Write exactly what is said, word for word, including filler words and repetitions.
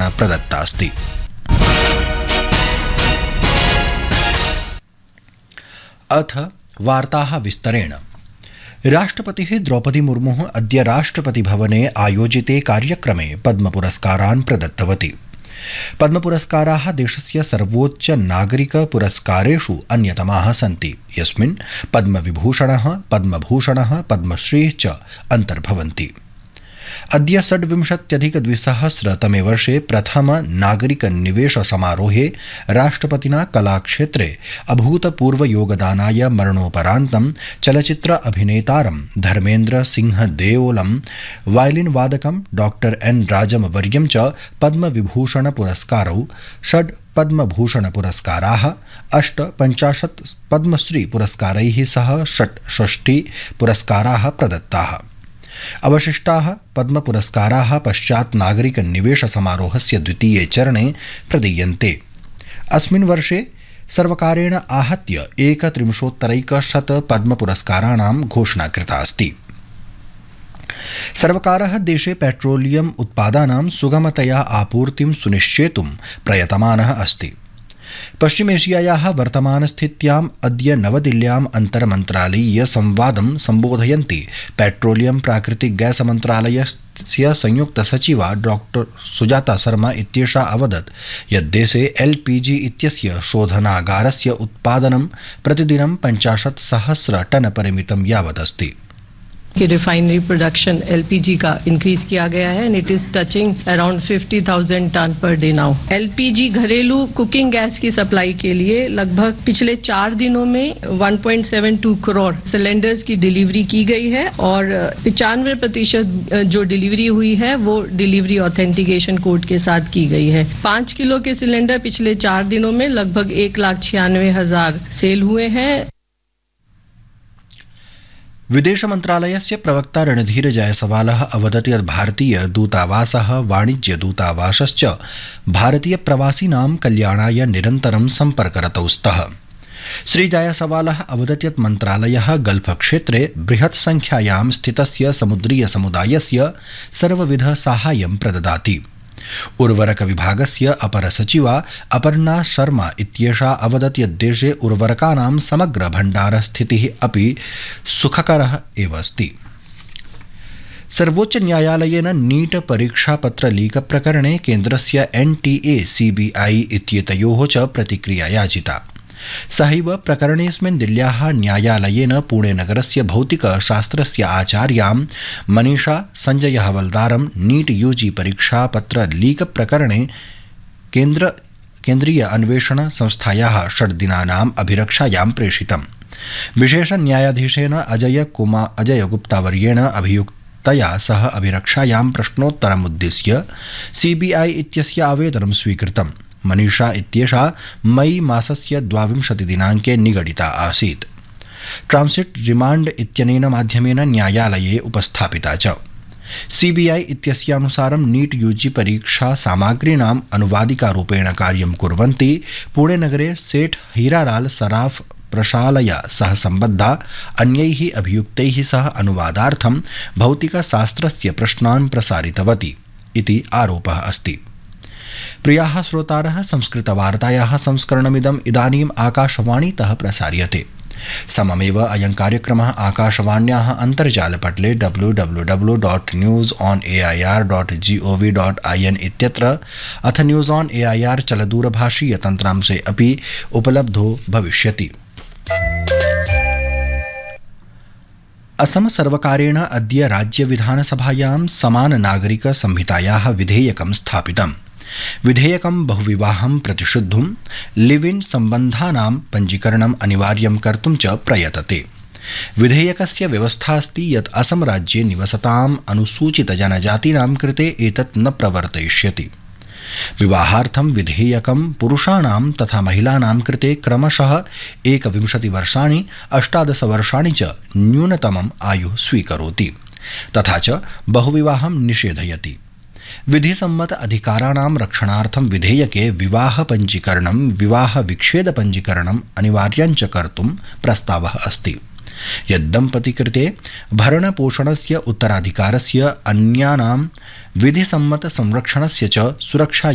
सूचना प्रदत्तास्ति। अथ वार्ताः विस्तरेण। राष्ट्रपतिः द्रौपदी मुर्मुः अद्य राष्ट्रपतिभवने आयोजिते कार्यक्रमे पद्मपुरस्कारान् प्रदत्तवती। पद्मपुरस्काराः देशस्य सर्वोच्च नागरिकपुरस्कारेषु अन्यतमाः सन्ति, यस्मिन् पद्मविभूषणः, पद्मभूषणः, पद्मश्रीः च अन्तर्भवन्ति। अद्य षड्विंशत्यधिकद्विसहस्रतमे वर्षे प्रथम नागरिकनिवेश समारोहे राष्ट्रपतिना कलाक्षेत्रे अभूतपूर्वयोगदानाय मरणोपरान्तं चलच्चित्र अभिनेतारं Dharmendra Singh देओलं, violin वादकं doctor N राजमवर्यं च पद्मविभूषण पुरस्कारौ, षड् पद्मभूषण पुरस्काराः, अष्ट पञ्चाशत् पद्मश्री पुरस्कारैः सह षट्षष्टि पुरस्काराः प्रदत्ताः। अवशिष्टाः पद्मपुरस्काराः पश्चात् नागरिक निवेश समारोहस्य द्वितीये चरणे प्रदीयन्ते। अस्मिन् वर्षे सर्वकारेण आहत्य एकत्रिंशोत्तरैकशत पद्मपुरस्काराणां घोषणा कृता अस्ति। सर्वकारः देशे पेट्रोलियम उत्पादानां सुगमतया आपूर्तिं सुनिश्चेतुं प्रयतमानः अस्ति। पश्चिमेशियायाः वर्तमानस्थित्याम् अद्य नवदिल्ल्याम् अन्तर्मन्त्रालयीय संवादं सम्बोधयन्ती पेट्रोलियम प्राकृतिक गैस मन्त्रालयस्य संयुक्त सचिवा डॉक्टर सुजाता शर्मा इत्येषा अवदत् यत् देशे एलपीजी इत्यस्य शोधनागारस्य उत्पादनं प्रतिदिनं पञ्चाशत् सहस्र टन परिमितं यावदस्ति। कि रिफाइनरी प्रोडक्शन एलपीजी का इंक्रीज किया गया है and it is touching around fifty thousand ton per day now. LPG घरेलू कुकिंग गैस की सप्लाई के लिए लगभग पिछले चार दिनों में वन पॉइंट सेवन टू करोड़ सिलेंडर्स की डिलीवरी की गई है और पचानवे प्रतिशत जो डिलीवरी हुई है वो डिलीवरी ऑथेंटिकेशन कोड के साथ की गई है। पांच किलो के सिलेंडर पिछले चार दिनों में लगभग एक लाख छियानवे हजार सेल हुए हैं। विदेश मन्त्रालयस्य प्रवक्ता रणधीर जायसवालः अवदत् यत् भारतीय दूतावासः, वाणिज्य दूतावासश्च भारतीय प्रवासिनां कल्याणाय निरन्तरं सम्पर्करतौ स्तः। श्री जायसवालः अवदत् यत् मन्त्रालयः गल्फ क्षेत्रे बृहत् संख्यायां स्थितस्य समुद्रीय समुदायस्य सर्वविध साहाय्यं प्रददाति। उर्वरक विभागस्य अपर सचिवा अपर्णा शर्मा इत्येषा अवदत् यत् देशे उर्वरकानां समग्र भण्डार स्थितिः अपि सुखकरः एव अस्ति। सर्वोच्च न्यायालयेन नीट परीक्षापत्र लीक प्रकरणे केन्द्रस्य एनटीए सीबीआई इत्येतयोः च प्रतिक्रिया याचिता। सहैव प्रकरणेऽस्मिन् दिल्ल्याः न्यायालयेन पुणेनगरस्य भौतिकशास्त्रस्य आचार्यां मनीषा संजय हवलदारं नीट यूजी परीक्षापत्र लीक प्रकरणे केन्द्र केन्द्रीय अन्वेषण संस्थायाः षड्दिनानाम् अभिरक्षायां प्रेषितम्। विशेष न्यायाधीशेन अजय कुमार अजय गुप्तावर्येण अभियुक्तया सह अभिरक्षायां प्रश्नोत्तरमुद्दिश्य सीबीआई इत्यस्य आवेदनं स्वीकृतम्। मनीषा इत्येषा मई मासस्य द्वाविंशतिदिनाङ्के निगडिता आसीत्। ट्रांसिट रिमांड इत्यनेन माध्यमेन न्यायालये उपस्थापिता च। सीबीआई इत्यस्य अनुसारं नीट यूजी परीक्षा सामग्रीणाम् अनुवादिकारूपेण कार्यं कुर्वन्ती पुणेनगरे सेठ हीरालाल सराफ प्रशालया सह सम्बद्धा अन्यैः अभियुक्तैः सह अनुवादार्थं भौतिकशास्त्रस्य प्रश्नान् प्रसारितवती इति आरोपः अस्ति। प्रियाः श्रोतारः, संस्कृतवार्तायाः संस्करणमिदम् इदानीम् आकाशवाणीतः प्रसार्यते। सममेव अयं कार्यक्रमः आकाशवाण्याः अन्तर्जालपटले W W W dot news on A I R dot G O V dot I N इत्यत्र अथ news on A I R चलदूरभाषीय तन्त्रांशे अपि उपलब्धो भविष्यति। असम सर्वकारेण अद्य राज्य विधानसभायां समान नागरिक संहितायाः विधेयकं स्थापितम्। विधेयकं बहुविवाहं प्रतिषिद्धुं लिव इन सम्बन्धानां पञ्जीकरणम् अनिवार्यं कर्तुं च प्रयतते। विधेयकस्य व्यवस्था अस्ति यत् असम राज्ये निवसताम् अनुसूचित जनजातीनां कृते एतत् न प्रवर्तयिष्यति। विवाहार्थं विधेयकं पुरुषाणां तथा महिलानां कृते क्रमशः एकविंशति वर्षाणि, अष्टादश वर्षाणि च न्यूनतमम् आयुः स्वीकरोति, तथा च बहुविवाहं निषेधयति। विधिसम्मत अधिकाराणां रक्षणार्थं विधेयके विवाह पञ्जीकरणं, विवाह विच्छेद पञ्जीकरणम् अनिवार्यञ्च कर्तुं प्रस्तावः अस्ति। यद्दम्पति कृते भरणपोषणस्य, उत्तराधिकारस्य, अन्यानां विधिसम्मत संरक्षणस्य च सुरक्षा